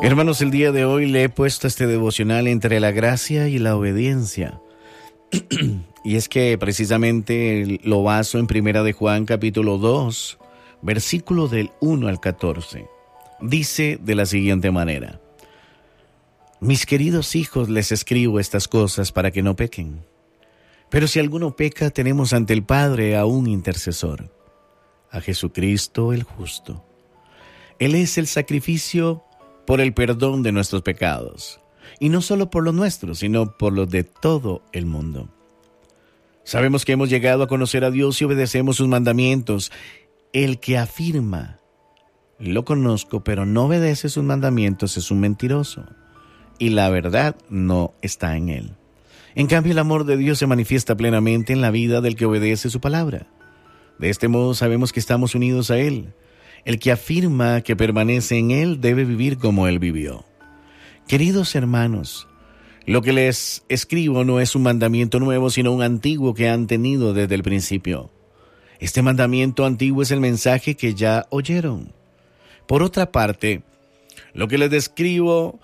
Hermanos, el día de hoy le he puesto este devocional entre la gracia y la obediencia. Y es que precisamente lo baso en Primera de Juan capítulo 2, versículo del 1 al 14. Dice de la siguiente manera: Mis queridos hijos, les escribo estas cosas para que no pequen. Pero si alguno peca, tenemos ante el Padre a un intercesor, a Jesucristo el justo. Él es el sacrificio por el perdón de nuestros pecados, y no solo por los nuestros, sino por los de todo el mundo. Sabemos que hemos llegado a conocer a Dios y obedecemos sus mandamientos. El que afirma, lo conozco, pero no obedece sus mandamientos, es un mentiroso, y la verdad no está en él. En cambio, el amor de Dios se manifiesta plenamente en la vida del que obedece su palabra. De este modo sabemos que estamos unidos a Él. El que afirma que permanece en Él debe vivir como Él vivió. Queridos hermanos, lo que les escribo no es un mandamiento nuevo, sino un antiguo que han tenido desde el principio. Este mandamiento antiguo es el mensaje que ya oyeron. Por otra parte, lo que les escribo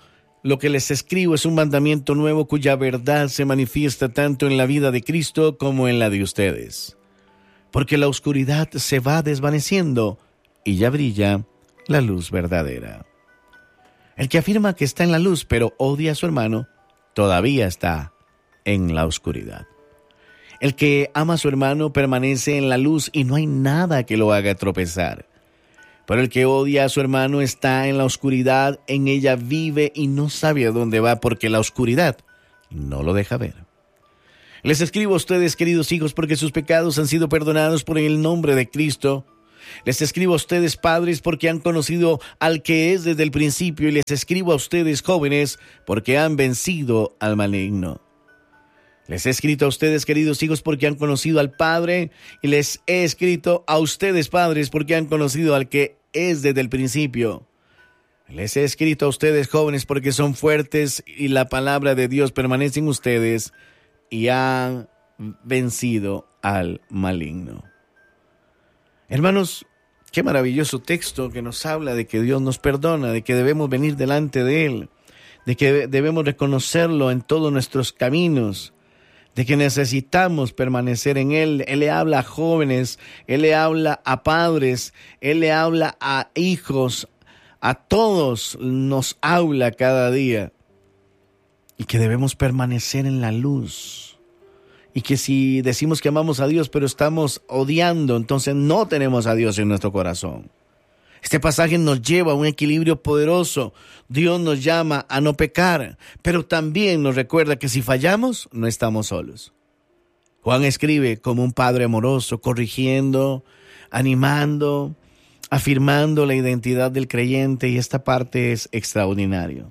es un mandamiento nuevo cuya verdad se manifiesta tanto en la vida de Cristo como en la de ustedes. Porque la oscuridad se va desvaneciendo y ya brilla la luz verdadera. El que afirma que está en la luz pero odia a su hermano, todavía está en la oscuridad. El que ama a su hermano permanece en la luz y no hay nada que lo haga tropezar. Pero el que odia a su hermano está en la oscuridad, en ella vive y no sabe a dónde va porque la oscuridad no lo deja ver. Les escribo a ustedes, queridos hijos, porque sus pecados han sido perdonados por el nombre de Cristo. Les escribo a ustedes, padres, porque han conocido al que es desde el principio, y les escribo a ustedes, jóvenes, porque han vencido al maligno. Les he escrito a ustedes, queridos hijos, porque han conocido al Padre, y les he escrito a ustedes, padres, porque han conocido al que es desde el principio. Les he escrito a ustedes, jóvenes, porque son fuertes y la palabra de Dios permanece en ustedes y han vencido al maligno. Hermanos, qué maravilloso texto que nos habla de que Dios nos perdona, de que debemos venir delante de Él, de que debemos reconocerlo en todos nuestros caminos, de que necesitamos permanecer en Él. Él le habla a jóvenes, Él le habla a padres, Él le habla a hijos, a todos nos habla cada día. Y que debemos permanecer en la luz. Y que si decimos que amamos a Dios pero estamos odiando, entonces no tenemos a Dios en nuestro corazón. Este pasaje nos lleva a un equilibrio poderoso. Dios nos llama a no pecar, pero también nos recuerda que si fallamos, no estamos solos. Juan escribe como un padre amoroso, corrigiendo, animando, afirmando la identidad del creyente, y esta parte es extraordinario.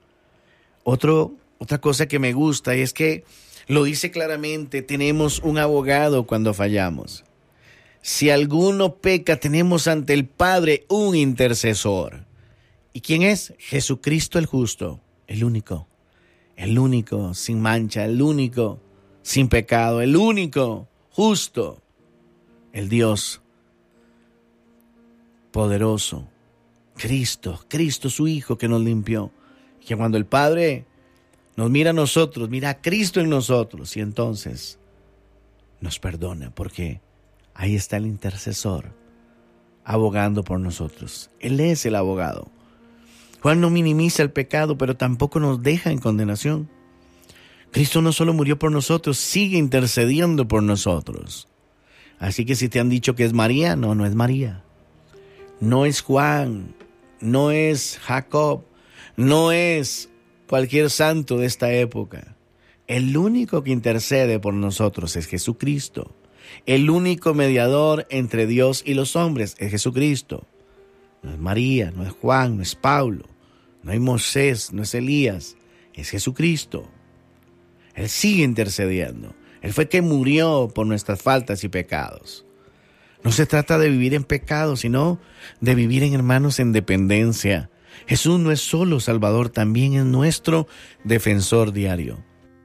Otra cosa que me gusta es que lo dice claramente: tenemos un abogado cuando fallamos. Si alguno peca, tenemos ante el Padre un intercesor. ¿Y quién es? Jesucristo el justo, el único, sin mancha, el único, sin pecado, el único, justo, el Dios poderoso, Cristo su Hijo que nos limpió. Y que cuando el Padre nos mira a nosotros, mira a Cristo en nosotros, y entonces nos perdona, porque ahí está el intercesor abogando por nosotros. Él es el abogado. Juan no minimiza el pecado, pero tampoco nos deja en condenación. Cristo no solo murió por nosotros, sigue intercediendo por nosotros. Así que si te han dicho que es María, no es María. No es Juan, no es Jacob, no es cualquier santo de esta época. El único que intercede por nosotros es Jesucristo. El único mediador entre Dios y los hombres es Jesucristo. No es María, no es Juan, no es Pablo, no es Moisés, no es Elías, es Jesucristo. Él sigue intercediendo. Él fue que murió por nuestras faltas y pecados. No se trata de vivir en pecado, sino de vivir en hermanos en dependencia. Jesús no es solo Salvador, también es nuestro defensor diario.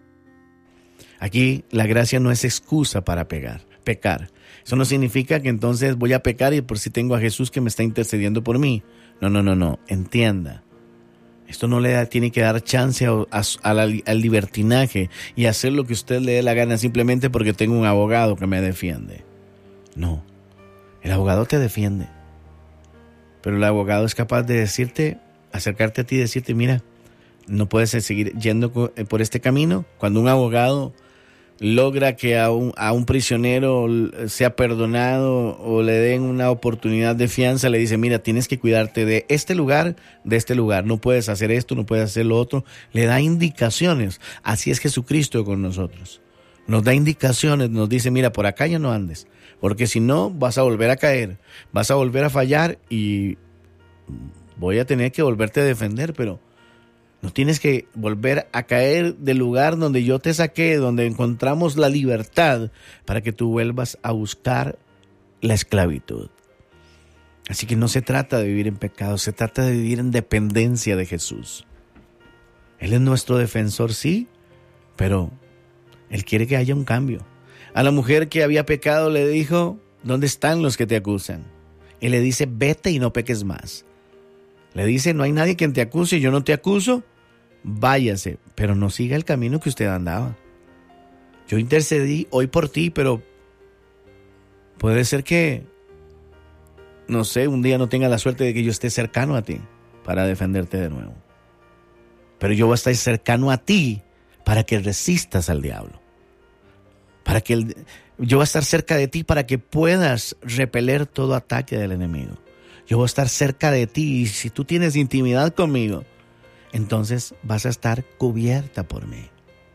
Aquí la gracia no es excusa para pecar. Eso no significa que entonces voy a pecar y por si tengo a Jesús que me está intercediendo por mí. No. Entienda Esto no tiene que dar chance al libertinaje y hacer lo que usted le dé la gana simplemente porque tengo un abogado que me defiende. No, el abogado te defiende, pero el abogado es capaz de acercarte a ti y decirte, mira, no puedes seguir yendo por este camino. Cuando un abogado logra que a un prisionero sea perdonado o le den una oportunidad de fianza, le dice, mira, tienes que cuidarte de este lugar, no puedes hacer esto, no puedes hacer lo otro, le da indicaciones. Así es Jesucristo con nosotros, nos da indicaciones, nos dice, mira, por acá ya no andes, porque si no vas a volver a caer, vas a volver a fallar y voy a tener que volverte a defender, pero no tienes que volver a caer del lugar donde yo te saqué, donde encontramos la libertad, para que tú vuelvas a buscar la esclavitud. Así que no se trata de vivir en pecado, se trata de vivir en dependencia de Jesús. Él es nuestro defensor, sí, pero Él quiere que haya un cambio. A la mujer que había pecado le dijo, ¿dónde están los que te acusan? Él le dice, vete y no peques más. Le dice, no hay nadie quien te acuse, yo no te acuso, váyase, pero no siga el camino que usted andaba. Yo intercedí hoy por ti, pero puede ser que, no sé, un día no tenga la suerte de que yo esté cercano a ti para defenderte de nuevo. Pero yo voy a estar cercano a ti para que resistas al diablo. Yo voy a estar cerca de ti para que puedas repeler todo ataque del enemigo. Yo voy a estar cerca de ti y si tú tienes intimidad conmigo, entonces vas a estar cubierta por mí.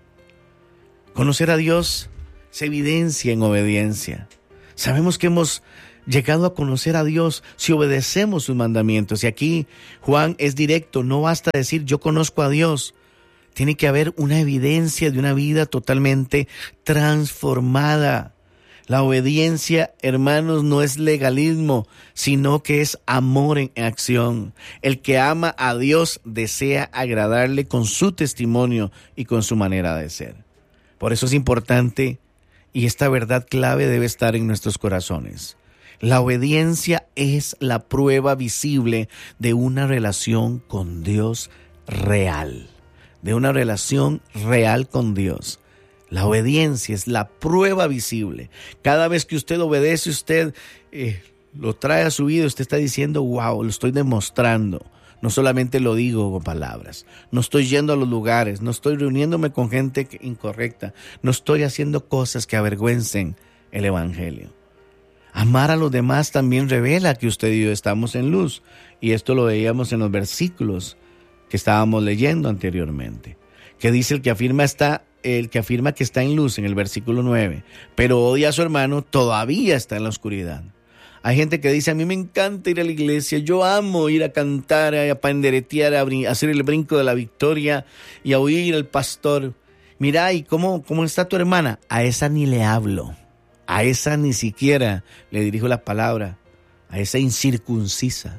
Conocer a Dios se evidencia en obediencia. Sabemos que hemos llegado a conocer a Dios si obedecemos sus mandamientos. Y aquí Juan es directo, no basta decir yo conozco a Dios. Tiene que haber una evidencia de una vida totalmente transformada. La obediencia, hermanos, no es legalismo, sino que es amor en acción. El que ama a Dios desea agradarle con su testimonio y con su manera de ser. Por eso es importante, y esta verdad clave debe estar en nuestros corazones. La obediencia es la prueba visible de una relación con Dios real, de una relación real con Dios. La obediencia es la prueba visible. Cada vez que usted obedece, usted lo trae a su vida, usted está diciendo, wow, lo estoy demostrando. No solamente lo digo con palabras, no estoy yendo a los lugares, no estoy reuniéndome con gente incorrecta, no estoy haciendo cosas que avergüencen el evangelio. Amar a los demás también revela que usted y yo estamos en luz. Y esto lo veíamos en los versículos que estábamos leyendo anteriormente. Que dice el que afirma que está en luz en el versículo 9, pero odia a su hermano, todavía está en la oscuridad. Hay gente que dice, a mí me encanta ir a la iglesia, yo amo ir a cantar, a panderetear, a hacer el brinco de la victoria y a oír al pastor. Mira, ¿y cómo está tu hermana? A esa ni le hablo, a esa ni siquiera le dirijo la palabra, a esa incircuncisa.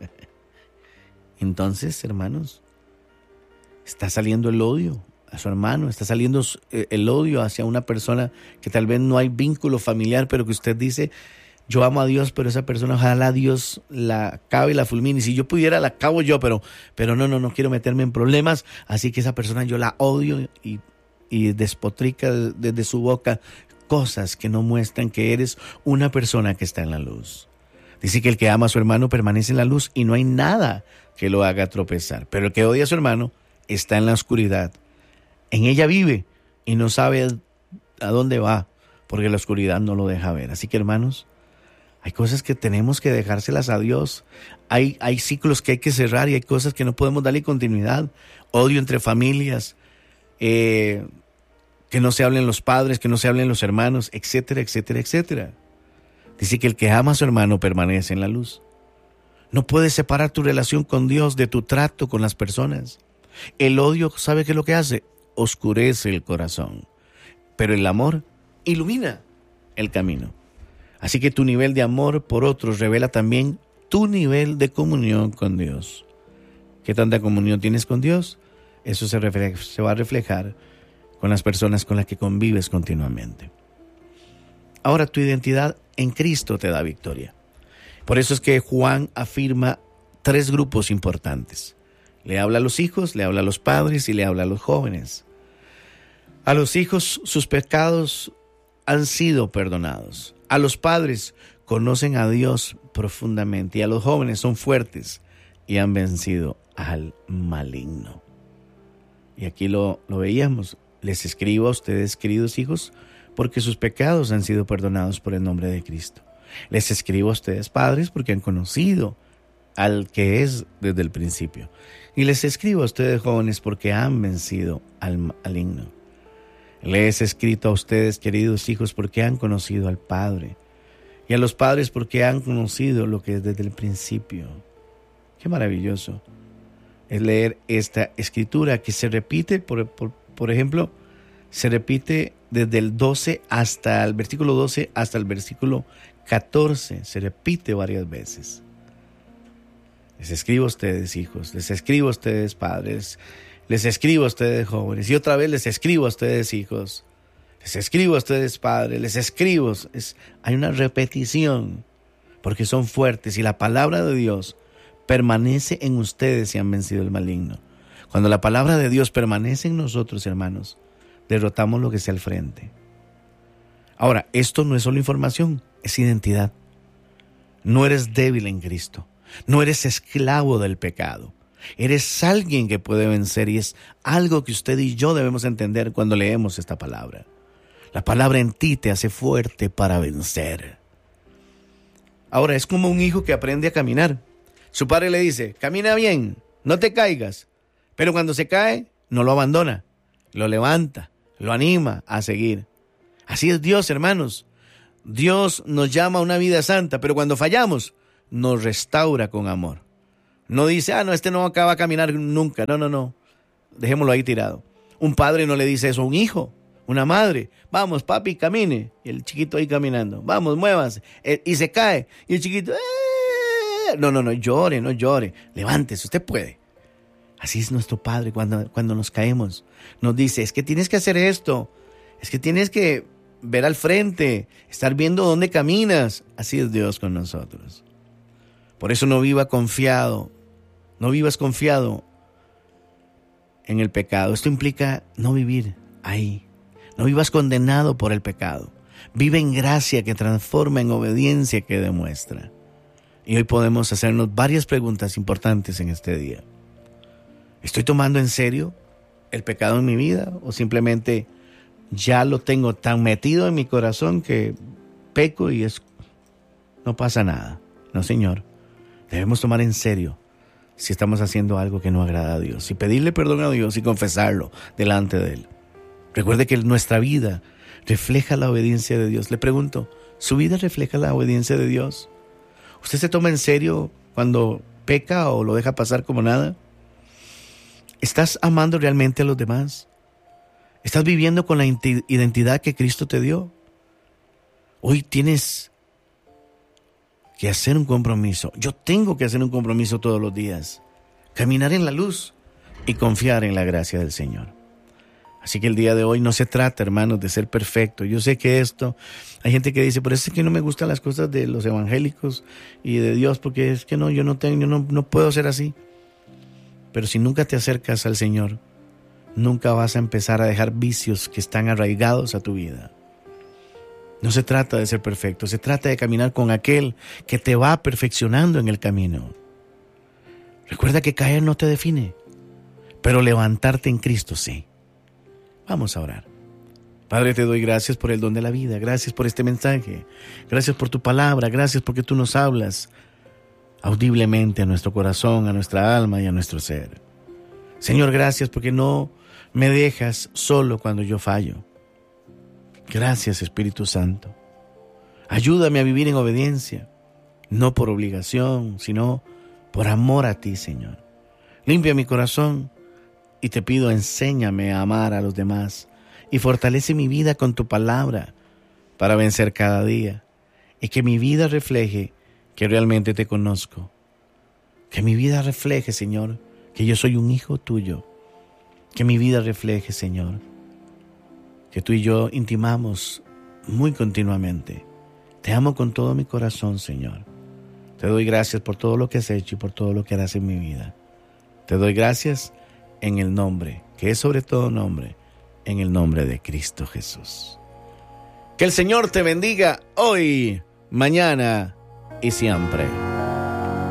Entonces, hermanos, está saliendo el odio a su hermano, está saliendo el odio hacia una persona que tal vez no hay vínculo familiar, pero que usted dice, yo amo a Dios, pero esa persona ojalá Dios la acabe y la fulmine. Y si yo pudiera, la acabo yo, pero no quiero meterme en problemas, así que esa persona yo la odio y despotrica desde su boca cosas que no muestran que eres una persona que está en la luz. Dice que el que ama a su hermano permanece en la luz y no hay nada que lo haga tropezar. Pero el que odia a su hermano está en la oscuridad. En ella vive y no sabe a dónde va, porque la oscuridad no lo deja ver. Así que, hermanos, hay cosas que tenemos que dejárselas a Dios. Hay ciclos que hay que cerrar y hay cosas que no podemos darle continuidad. Odio entre familias, que no se hablen los padres, que no se hablen los hermanos, etcétera, etcétera, etcétera. Dice que el que ama a su hermano permanece en la luz. No puedes separar tu relación con Dios de tu trato con las personas. El odio, ¿sabe qué es lo que hace? Oscurece el corazón. Pero el amor ilumina el camino. Así que tu nivel de amor por otros revela también tu nivel de comunión con Dios. ¿Qué tanta comunión tienes con Dios? Eso se va a reflejar con las personas con las que convives continuamente. Ahora, tu identidad en Cristo te da victoria. Por eso es que Juan afirma 3 grupos importantes. Le habla a los hijos, le habla a los padres y le habla a los jóvenes. A los hijos sus pecados han sido perdonados. A los padres conocen a Dios profundamente y a los jóvenes son fuertes y han vencido al maligno. Y aquí lo veíamos. Les escribo a ustedes, queridos hijos, porque sus pecados han sido perdonados por el nombre de Cristo. Les escribo a ustedes, padres, porque han conocido al que es desde el principio. Y les escribo a ustedes, jóvenes, porque han vencido al maligno. Les he escrito a ustedes, queridos hijos, porque han conocido al Padre. Y a los padres porque han conocido lo que es desde el principio. Qué maravilloso es leer esta escritura que se repite, por ejemplo, se repite desde el 12 hasta el versículo 12 hasta el versículo 14. Se repite varias veces. Les escribo a ustedes, hijos, les escribo a ustedes, padres, les escribo a ustedes, jóvenes, y otra vez les escribo a ustedes, hijos, les escribo a ustedes, padres, les escribo. Hay una repetición, porque son fuertes y la palabra de Dios permanece en ustedes y han vencido el maligno. Cuando la palabra de Dios permanece en nosotros, hermanos, derrotamos lo que sea al frente. Ahora, esto no es solo información, es identidad. No eres débil en Cristo. No eres esclavo del pecado. Eres alguien que puede vencer y es algo que usted y yo debemos entender cuando leemos esta palabra. La palabra en ti te hace fuerte para vencer. Ahora, es como un hijo que aprende a caminar. Su padre le dice, camina bien, no te caigas. Pero cuando se cae, no lo abandona. Lo levanta, lo anima a seguir. Así es Dios, hermanos. Dios nos llama a una vida santa, pero cuando fallamos, nos restaura con amor. No dice, este no acaba de caminar nunca. No. Dejémoslo ahí tirado. Un padre no le dice eso a un hijo, una madre. Vamos, papi, camine. Y el chiquito ahí caminando. Vamos, muévanse. Y se cae. Y el chiquito, No llore, no llore. Levántese, usted puede. Así es nuestro Padre cuando nos caemos. Nos dice, es que tienes que hacer esto. Es que tienes que ver al frente, estar viendo dónde caminas. Así es Dios con nosotros. Por eso no vivas confiado en el pecado. Esto implica no vivir ahí. No vivas condenado por el pecado. Vive en gracia que transforma, en obediencia que demuestra. Y hoy podemos hacernos varias preguntas importantes en este día. ¿Estoy tomando en serio el pecado en mi vida? ¿O simplemente ya lo tengo tan metido en mi corazón que peco y no pasa nada? No, Señor. Debemos tomar en serio si estamos haciendo algo que no agrada a Dios y pedirle perdón a Dios y confesarlo delante de Él. Recuerde que nuestra vida refleja la obediencia de Dios. Le pregunto, ¿su vida refleja la obediencia de Dios? ¿Usted se toma en serio cuando peca o lo deja pasar como nada? ¿Estás amando realmente a los demás? ¿Estás viviendo con la identidad que Cristo te dio? Hoy tienes que hacer un compromiso. Yo tengo que hacer un compromiso todos los días. Caminar en la luz y confiar en la gracia del Señor. Así que el día de hoy no se trata, hermanos, de ser perfecto. Yo sé que hay gente que dice, por eso es que no me gustan las cosas de los evangélicos y de Dios, porque es que yo no puedo ser así. Pero si nunca te acercas al Señor, nunca vas a empezar a dejar vicios que están arraigados a tu vida. No se trata de ser perfecto, se trata de caminar con aquel que te va perfeccionando en el camino. Recuerda que caer no te define, pero levantarte en Cristo sí. Vamos a orar. Padre, te doy gracias por el don de la vida, gracias por este mensaje, gracias por tu palabra, gracias porque tú nos hablas audiblemente a nuestro corazón, a nuestra alma y a nuestro ser. Señor, gracias porque no me dejas solo cuando yo fallo. Gracias, Espíritu Santo. Ayúdame a vivir en obediencia, no por obligación, sino por amor a ti, Señor. Limpia mi corazón y te pido, enséñame a amar a los demás y fortalece mi vida con tu palabra para vencer cada día y que mi vida refleje que realmente te conozco. Que mi vida refleje, Señor, que yo soy un hijo tuyo. Que mi vida refleje, Señor, que tú y yo intimamos muy continuamente. Te amo con todo mi corazón, Señor. Te doy gracias por todo lo que has hecho y por todo lo que harás en mi vida. Te doy gracias en el nombre, que es sobre todo nombre, en el nombre de Cristo Jesús. Que el Señor te bendiga hoy, mañana y siempre.